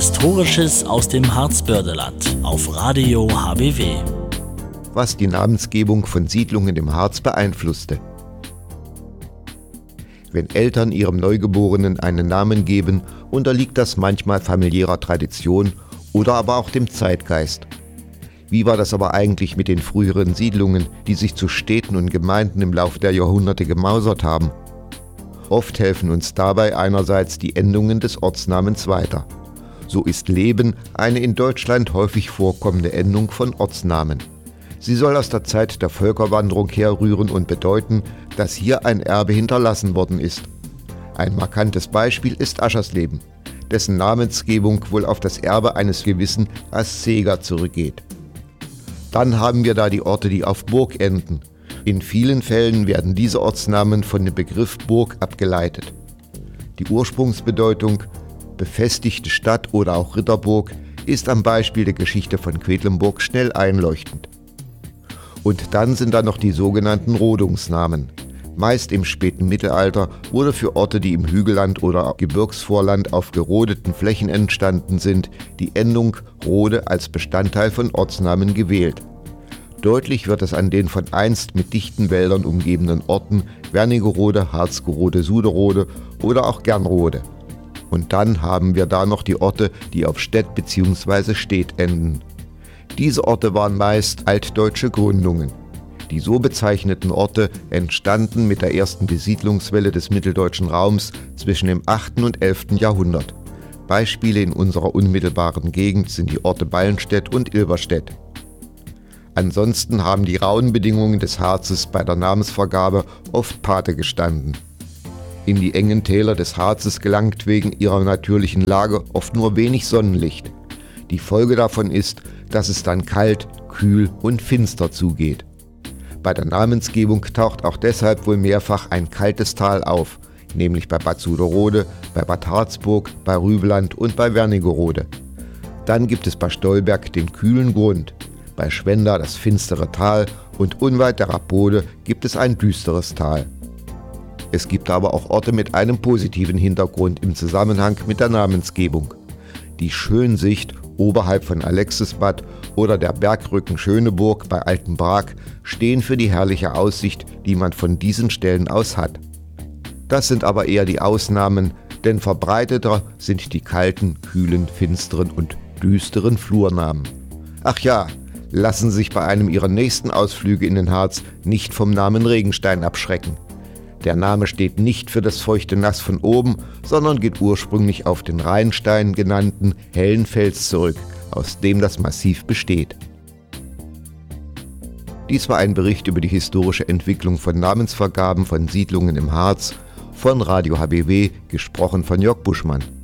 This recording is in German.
Historisches aus dem Harzbördeland auf Radio HBW. Was die Namensgebung von Siedlungen im Harz beeinflusste. Wenn Eltern ihrem Neugeborenen einen Namen geben, unterliegt das manchmal familiärer Tradition oder aber auch dem Zeitgeist. Wie war das aber eigentlich mit den früheren Siedlungen, die sich zu Städten und Gemeinden im Laufe der Jahrhunderte gemausert haben? Oft helfen uns dabei einerseits die Endungen des Ortsnamens weiter. So ist Leben eine in Deutschland häufig vorkommende Endung von Ortsnamen. Sie soll aus der Zeit der Völkerwanderung herrühren und bedeuten, dass hier ein Erbe hinterlassen worden ist. Ein markantes Beispiel ist Aschersleben, dessen Namensgebung wohl auf das Erbe eines gewissen Asseger zurückgeht. Dann haben wir da die Orte, die auf Burg enden. In vielen Fällen werden diese Ortsnamen von dem Begriff Burg abgeleitet. Die Ursprungsbedeutung, befestigte Stadt oder auch Ritterburg, ist am Beispiel der Geschichte von Quedlinburg schnell einleuchtend. Und dann sind da noch die sogenannten Rodungsnamen. Meist im späten Mittelalter wurde für Orte, die im Hügelland oder Gebirgsvorland auf gerodeten Flächen entstanden sind, die Endung Rode als Bestandteil von Ortsnamen gewählt. Deutlich wird es an den von einst mit dichten Wäldern umgebenen Orten Wernigerode, Harzgerode, Suderode oder auch Gernrode. Und dann haben wir da noch die Orte, die auf Städt bzw. Stedt enden. Diese Orte waren meist altdeutsche Gründungen. Die so bezeichneten Orte entstanden mit der ersten Besiedlungswelle des mitteldeutschen Raums zwischen dem 8. und 11. Jahrhundert. Beispiele in unserer unmittelbaren Gegend sind die Orte Ballenstedt und Ilberstedt. Ansonsten haben die rauen Bedingungen des Harzes bei der Namensvergabe oft Pate gestanden. In die engen Täler des Harzes gelangt wegen ihrer natürlichen Lage oft nur wenig Sonnenlicht. Die Folge davon ist, dass es dann kalt, kühl und finster zugeht. Bei der Namensgebung taucht auch deshalb wohl mehrfach ein kaltes Tal auf, nämlich bei Bad Suderode, bei Bad Harzburg, bei Rübeland und bei Wernigerode. Dann gibt es bei Stolberg den kühlen Grund, bei Schwenda das finstere Tal und unweit der Rappode gibt es ein düsteres Tal. Es gibt aber auch Orte mit einem positiven Hintergrund im Zusammenhang mit der Namensgebung. Die Schönsicht oberhalb von Alexisbad oder der Bergrücken Schöneburg bei Altenbrag stehen für die herrliche Aussicht, die man von diesen Stellen aus hat. Das sind aber eher die Ausnahmen, denn verbreiteter sind die kalten, kühlen, finsteren und düsteren Flurnamen. Ach ja, lassen Sie sich bei einem Ihrer nächsten Ausflüge in den Harz nicht vom Namen Regenstein abschrecken. Der Name steht nicht für das feuchte Nass von oben, sondern geht ursprünglich auf den Rheinstein genannten hellen Fels zurück, aus dem das Massiv besteht. Dies war ein Bericht über die historische Entwicklung von Namensvergaben von Siedlungen im Harz von Radio HBW, gesprochen von Jörg Buschmann.